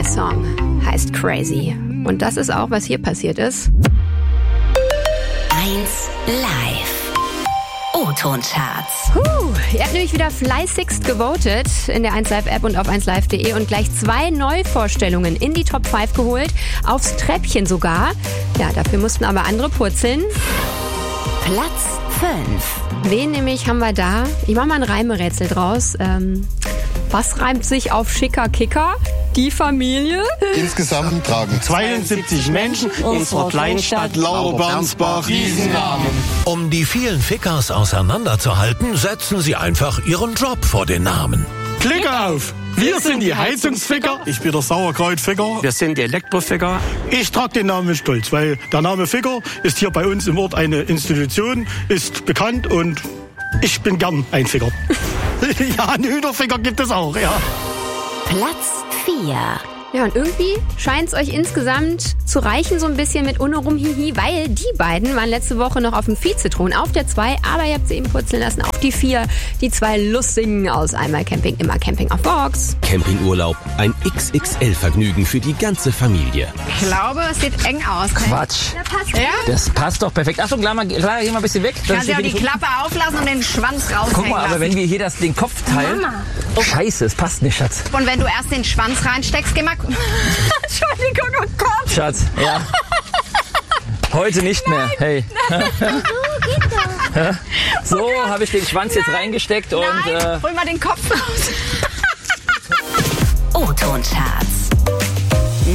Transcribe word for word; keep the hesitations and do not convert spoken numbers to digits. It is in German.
Der Song heißt Crazy. Und das ist auch, was hier passiert ist. eins Live. O-Ton-Charts. Puh, ihr habt nämlich wieder fleißigst gewotet in der eins Live App und auf eins live punkt de und gleich zwei Neuvorstellungen in die Top fünf geholt. Aufs Treppchen sogar. Ja, dafür mussten aber andere purzeln. Platz fünf. Wen nämlich haben wir da? Ich mach mal ein Reimerätsel draus. Ähm, was reimt sich auf schicker Kicker? Die Familie? Insgesamt tragen zweiundsiebzig Menschen unserer Kleinstadt Laubernsbach diesen Namen. Um die vielen Fickers auseinanderzuhalten, setzen sie einfach ihren Drop vor den Namen. Klick auf! Wir sind die Heizungsficker. Ich bin der Sauerkrautficker. Wir sind die Elektroficker. Ich trage den Namen mit Stolz, weil der Name Ficker ist hier bei uns im Ort eine Institution, ist bekannt und ich bin gern ein Ficker. Ja, einen Hühnerficker gibt es auch, ja. Platz vier. Ja, und irgendwie scheint es euch insgesamt zu reichen, so ein bisschen mit Unorum Hihi, weil die beiden waren letzte Woche noch auf dem Vizethron auf der zwei, aber ihr habt sie eben purzeln lassen auf die vier. Die zwei Lustigen aus Einmal Camping, immer Camping auf Box. Campingurlaub, ein X X L-Vergnügen für die ganze Familie. Ich glaube, es sieht eng aus. Quatsch. Ja, passt. Ja? Das passt doch perfekt. Achtung, Clara, Clara, geh mal ein bisschen weg. Kannst du auch die Klappe auflassen und den Schwanz raushängen Guck mal, aber lassen. wenn wir hier das, den Kopf teilen... Mama. Scheiße, es passt nicht, Schatz. Und wenn du erst den Schwanz reinsteckst, geh mal... Entschuldigung, oh Gott. Schatz, ja. Heute nicht mehr. Hey. So, Oh habe ich den Schwanz jetzt reingesteckt und... Nein, Äh, hol mal den Kopf raus. O-Ton-Charts.